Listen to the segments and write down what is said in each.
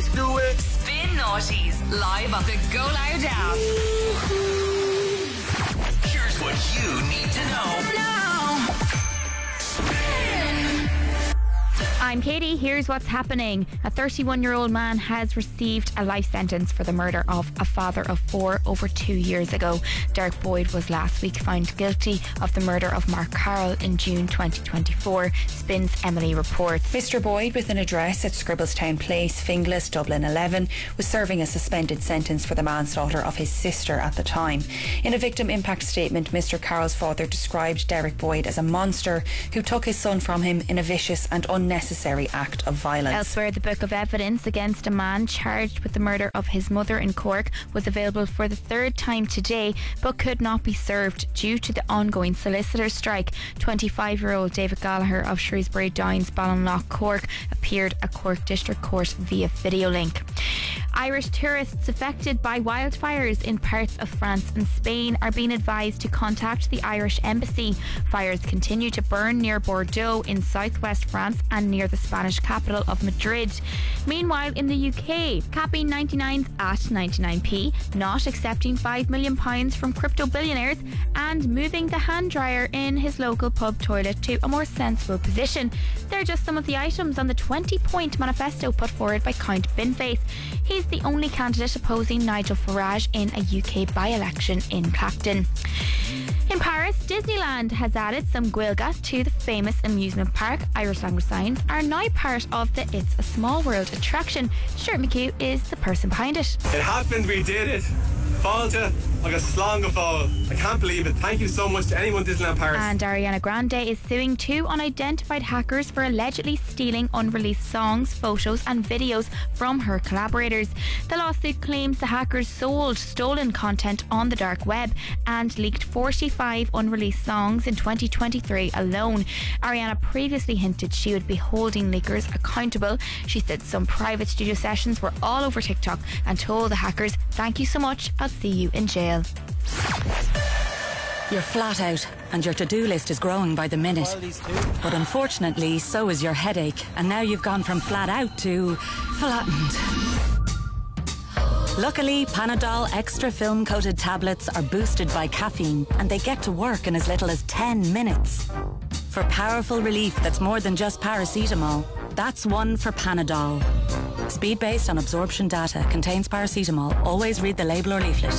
Let's do it. Spin Naughties, live on the Go Loud app. Here's what you need to know now. Spin. I'm Katie. Here's what's happening. A 31-year-old man has received a life sentence for the murder of a father of 4 over 2 years ago. Derek Boyd was last week found guilty of the murder of Mark Carroll in June 2024. Spin's Emily reports. Mr. Boyd, with an address at Scribbletown Place, Finglas, Dublin 11, was serving a suspended sentence for the manslaughter of his sister at the time. In a victim impact statement, Mr. Carroll's father described Derek Boyd as a monster who took his son from him in a vicious and unnecessary act of violence. Elsewhere, the book of evidence against a man charged with the murder of his mother in Cork was available for the third time today, but could not be served due to the ongoing solicitors' strike. 25-year-old David Gallagher of Shrewsbury Downs, Ballinlough, Cork appeared at Cork District Court via video link. Irish tourists affected by wildfires in parts of France and Spain are being advised to contact the Irish Embassy. Fires continue to burn near Bordeaux in southwest France and near the Spanish capital of Madrid. Meanwhile, in the UK, capping 99s at 99p, not accepting £5 million from crypto billionaires, and moving the hand dryer in his local pub toilet to a more sensible position. They're just some of the items on the 20-point manifesto put forward by Count Binface. He's the only candidate opposing Nigel Farage in a UK by-election in Clacton. In Paris, Disneyland has added some Gaeilge to the famous amusement park. Irish language signs are now part of the It's a Small World attraction. Stuart McHugh is the person behind it. It happened, we did it. Fáilte agus slán go fáil. I can't believe it. Thank you so much to anyone in Disneyland Paris. And Ariana Grande is suing 2 unidentified hackers for allegedly stealing unreleased songs, photos and videos from her collaborators. The lawsuit claims the hackers sold stolen content on the dark web and leaked 45 unreleased songs in 2023 alone. Ariana previously hinted she would be holding leakers accountable. She said some private studio sessions were all over TikTok and told the hackers, "Thank you so much, I'll see you in jail." You're flat out and your to-do list is growing by the minute. But unfortunately, so is your headache, and now you've gone from flat out to flattened. Luckily, Panadol Extra Film Coated tablets are boosted by caffeine and they get to work in as little as 10 minutes. For powerful relief that's more than just paracetamol, that's one for Panadol. Speed based on absorption data, contains paracetamol. Always read the label or leaflet.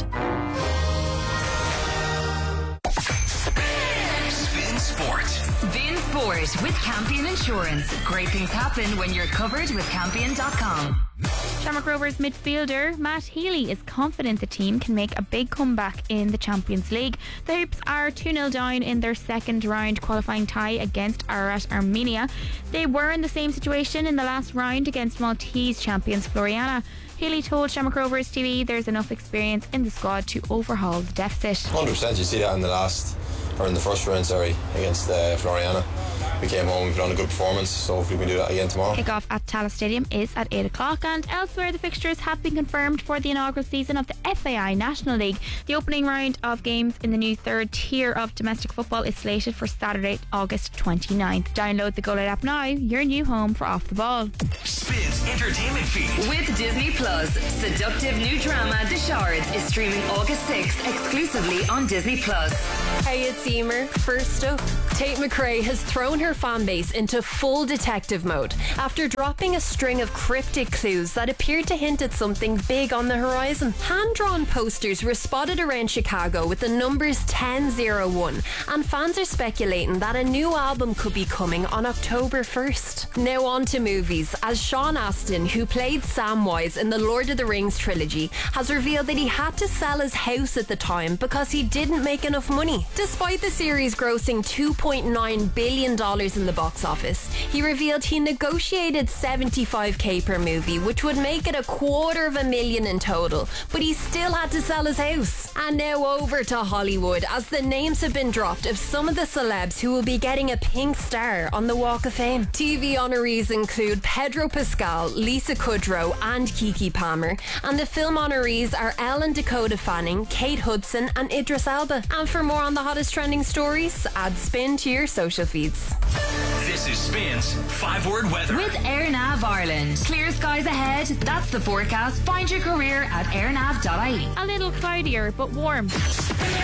Spin Sport. Spin Sport with Campion Insurance. Great things happen when you're covered with Campion.com. Shamrock Rovers midfielder Matt Healy is confident the team can make a big comeback in the Champions League. The Hoops are 2-0 down in their second round qualifying tie against Ararat Armenia. They were in the same situation in the last round against Maltese champions Floriana. Healy told Shamrock Rovers TV there's enough experience in the squad to overhaul the deficit. 100%, you see that in the first round, against Floriana. We came home, we put on a good performance, so hopefully we can do that again tomorrow. Kick-off at Tallaght Stadium is at 8 o'clock, and elsewhere the fixtures have been confirmed for the inaugural season of the FAI National League. The opening round of games in the new third tier of domestic football is slated for Saturday, August 29th. Download the Go Loud app now, your new home for Off the Ball. Spin's entertainment feed. With Disney Plus, seductive new drama The Shards is streaming August 6th exclusively on Disney Plus. Hey, it's Emer. First up, Tate McRae has thrown her fan base into full detective mode after dropping a string of cryptic clues that appeared to hint at something big on the horizon. Hand-drawn posters were spotted around Chicago with the numbers 1001, and fans are speculating that a new album could be coming on October 1st. Now on to movies, as Sean Astin, who played Samwise in the Lord of the Rings trilogy, has revealed that he had to sell his house at the time because he didn't make enough money. Despite the series grossing $2.9 billion in the box office, he revealed he negotiated $75,000 per movie, which would make it $250,000 in total, but he still had to sell his house. And now over to Hollywood, as the names have been dropped of some of the celebs who will be getting a pink star on the Walk of Fame. TV honorees include Pedro Pascal, Lisa Kudrow and Keke Palmer, and the film honorees are Ellen Dakota Fanning, Kate Hudson and Idris Elba. And for more on the hottest trending stories, add Spin to your social feeds. This is Spins 5-word weather. With AirNav Ireland. Clear skies ahead. That's the forecast. Find your career at airnav.ie. A little cloudier but warm.